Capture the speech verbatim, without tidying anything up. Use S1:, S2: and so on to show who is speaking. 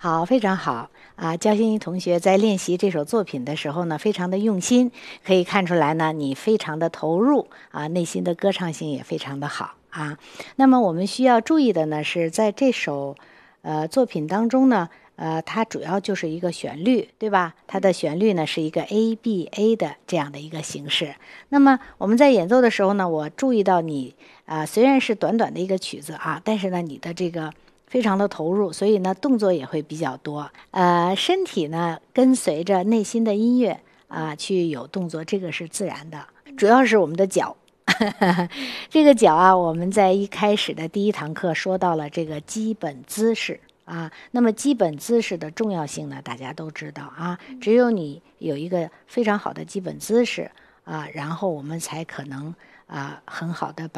S1: 好，非常好啊！焦欣怡同学在练习这首作品的时候呢，非常的用心，可以看出来呢，你非常的投入啊，内心的歌唱性也非常的好啊。那么我们需要注意的呢，是在这首呃作品当中呢，呃，它主要就是一个旋律，对吧？它的旋律呢是一个 A B A 的这样的一个形式。那么我们在演奏的时候呢，我注意到你啊、呃，虽然是短短的一个曲子啊，但是呢，你的这个非常的投入，所以呢，动作也会比较多。呃，身体呢跟随着内心的音乐啊、呃、去有动作，这个是自然的。主要是我们的脚。这个脚啊，我们在一开始的第一堂课说到了这个基本姿势啊。那么基本姿势的重要性呢，大家都知道啊。只有你有一个非常好的基本姿势啊，然后我们才可能啊很好的把